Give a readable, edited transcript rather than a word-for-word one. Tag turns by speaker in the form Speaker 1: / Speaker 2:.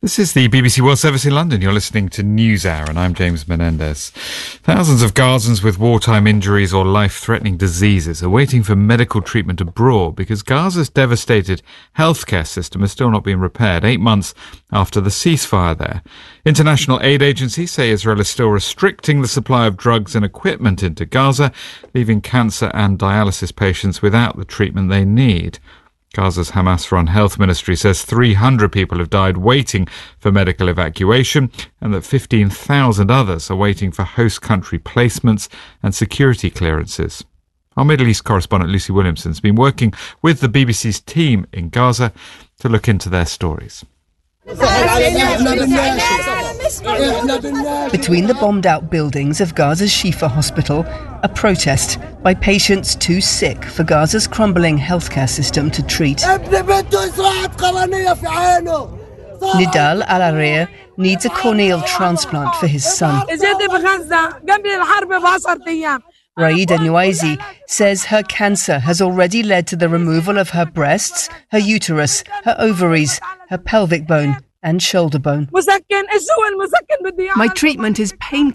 Speaker 1: This is the BBC World Service in London. You're listening to NewsHour and I'm James Menendez. Thousands of Gazans with wartime injuries or life-threatening diseases are waiting for medical treatment abroad because Gaza's devastated healthcare system is still not being repaired 8 months after the ceasefire there. International aid agencies say Israel is still restricting the supply of drugs and equipment into Gaza, leaving cancer and dialysis patients without the treatment they need. Gaza's Hamas-run health ministry says 300 people have died waiting for medical evacuation and that 15,000 others are waiting for host country placements and security clearances. Our Middle East correspondent Lucy Williamson has been working with the BBC's team in Gaza to look into their stories.
Speaker 2: Between the bombed-out buildings of Gaza's Shifa hospital, a protest by patients too sick for Gaza's crumbling healthcare system to treat. Nidal Al-Arir needs a corneal transplant for his son. Raida Nuaizi says her cancer has already led to the removal of her breasts, her uterus, her ovaries, her pelvic bone and shoulder bone.
Speaker 3: My treatment is pain